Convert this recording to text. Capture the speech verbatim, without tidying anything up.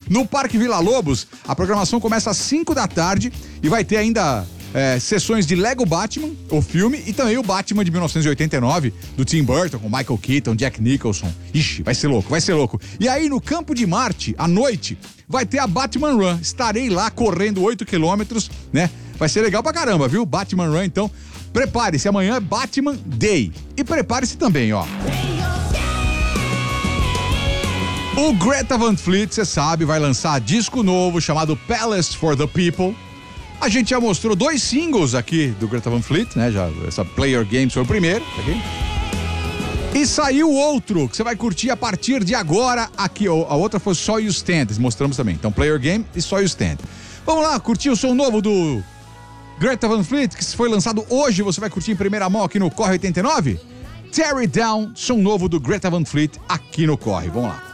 No Parque Vila Lobos, a programação começa às cinco da tarde e vai ter ainda é, sessões de Lego Batman, o filme, e também o Batman de mil novecentos e oitenta e nove, do Tim Burton, com Michael Keaton, Jack Nicholson. Ixi, vai ser louco, vai ser louco. E aí, no Campo de Marte, à noite, vai ter a Batman Run. Estarei lá correndo oito quilômetros, né? Vai ser legal pra caramba, viu? Batman Run, então, prepare-se, amanhã é Batman Day. E prepare-se também, ó. O Greta Van Fleet, você sabe, vai lançar disco novo chamado Palace for the People. A gente já mostrou dois singles aqui do Greta Van Fleet, né? Já, essa Player Games foi o primeiro, tá aqui. E saiu outro, que você vai curtir a partir de agora aqui. A outra foi Só You Stand, mostramos também. Então, Player Game e Só You Stand. Vamos lá, curtir o som novo do Greta Van Fleet, que foi lançado hoje, você vai curtir em primeira mão aqui no Corre oitenta e nove? Tear It Down, som novo do Greta Van Fleet aqui no Corre. Vamos lá.